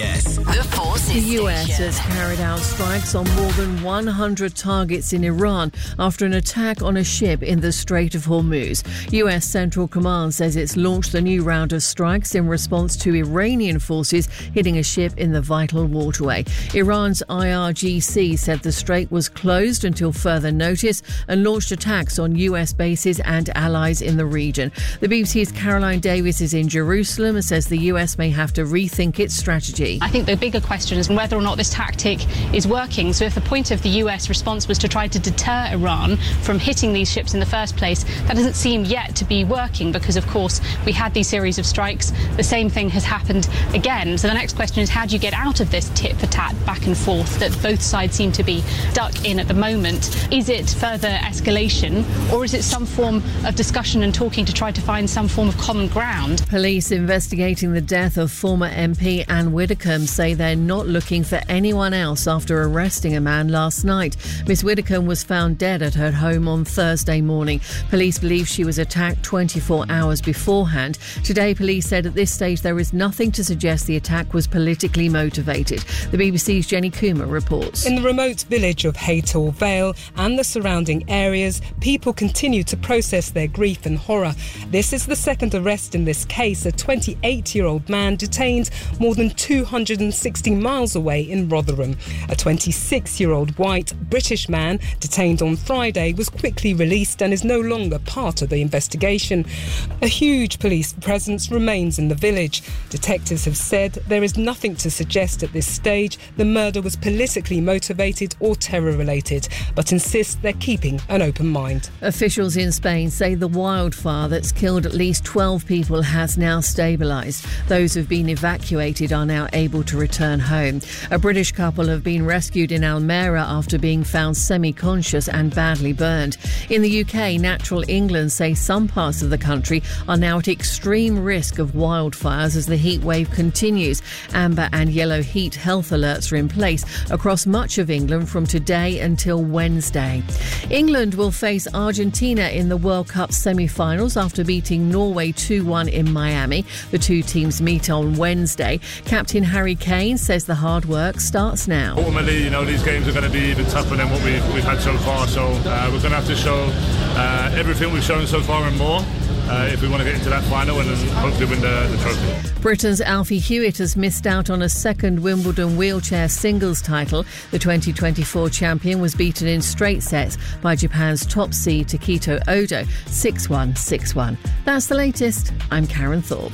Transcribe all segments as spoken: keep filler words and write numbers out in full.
S, The Forces The U S Station. has carried out strikes on more than one hundred targets in Iran after an attack on a ship in the Strait of Hormuz. U S Central Command says it's launched a new round of strikes in response to Iranian forces hitting a ship in the vital waterway. Iran's I R G C said the strait was closed until further notice and launched attacks on U S bases and allies in the region. The B B C's Caroline Davis is in Jerusalem and says the U S may have to rethink its strategy. I think the bigger question is whether or not this tactic is working. So if the point of the U S response was to try to deter Iran from hitting these ships in the first place, that doesn't seem yet to be working because, of course, we had these series of strikes. The same thing has happened again. So the next question is, how do you get out of this tit-for-tat back and forth that both sides seem to be stuck in at the moment? Is it further escalation, or is it some form of discussion and talking to try to find some form of common ground? Police investigating the death of former M P Anne Widdecombe say they're not looking for anyone else after arresting a man last night. Miss Widdecombe was found dead at her home on Thursday morning. Police believe she was attacked twenty-four hours beforehand. Today, police said at this stage there is nothing to suggest the attack was politically motivated. The B B C's Jenny Coomer reports. In the remote village of Haytor Vale and the surrounding areas, people continue to process their grief and horror. This is the second arrest in this case, a twenty-eight-year-old man detained more than two hundred sixty miles away in Rotherham. A twenty-six-year-old white British man detained on Friday was quickly released and is no longer part of the investigation. A huge police presence remains in the village. Detectives have said there is nothing to suggest at this stage the murder was politically motivated or terror-related, but insist they're keeping an open mind. Officials in Spain say the wildfire that's killed at least twelve people has now stabilised. Those who've been evacuated are now able to return home. A British couple have been rescued in Almere after being found semi-conscious and badly burned. In the U K, Natural England say some parts of the country are now at extreme risk of wildfires as the heat wave continues. Amber and yellow heat health alerts are in place across much of England from today until Wednesday. England will face Argentina in the World Cup semi-finals after beating Norway two one in Miami. The two teams meet on Wednesday. Captain Harry Kane says the hard work starts now. Ultimately, you know, these games are going to be even tougher than what we've, we've had so far, so uh, we're going to have to show uh, everything we've shown so far and more uh, if we want to get into that final and then hopefully win the, the trophy. Britain's Alfie Hewitt has missed out on a second Wimbledon wheelchair singles title. The twenty twenty-four champion was beaten in straight sets by Japan's top seed Takito Odo, six one, six one. That's the latest. I'm Karen Thorpe.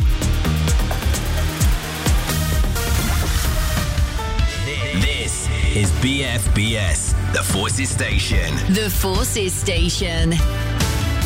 This is B F B S, The Forces Station. The Forces Station.